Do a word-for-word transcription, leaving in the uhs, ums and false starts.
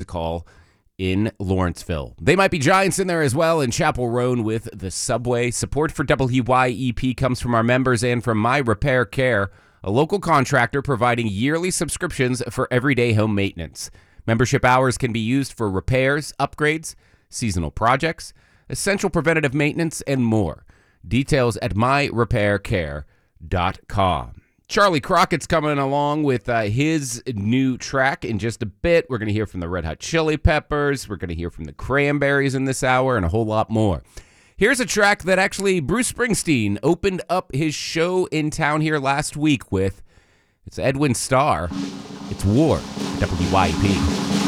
call in Lawrenceville. They might be giants in there as well in Chapel Roan with the Subway. Support for W Y E P comes from our members and from My Repair Care, a local contractor providing yearly subscriptions for everyday home maintenance. Membership hours can be used for repairs, upgrades, seasonal projects, essential preventative maintenance, and more. Details at my repair care dot com. Charlie Crockett's coming along with uh, his new track in just a bit. We're going to hear from the Red Hot Chili Peppers. We're going to hear from the Cranberries in this hour and a whole lot more. Here's a track that actually Bruce Springsteen opened up his show in town here last week with. It's Edwin Starr. It's War, W Y P.